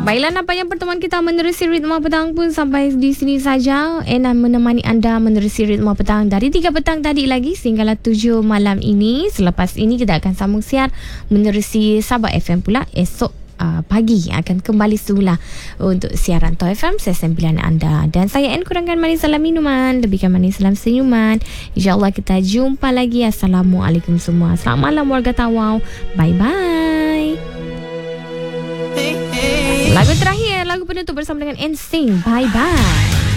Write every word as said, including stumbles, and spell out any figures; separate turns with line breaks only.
Baiklah, nampaknya pertemuan kita menerusi Ritma Petang pun sampai di sini saja. Ena menemani anda menerusi Ritma Petang dari tiga petang tadi lagi sehinggalah tujuh malam ini. Selepas ini kita akan sambung siar menerusi Sabah F M pula esok Uh, pagi akan kembali semula untuk siaran Toh F M, sesi pilihan anda. Dan saya N, kurangkan manis salam minuman, lebihkan manis salam senyuman. InsyaAllah kita jumpa lagi. Assalamualaikum semua. Selamat malam warga Tawau. Bye bye. Lagu terakhir, lagu penutup bersama dengan N Sync. Bye bye.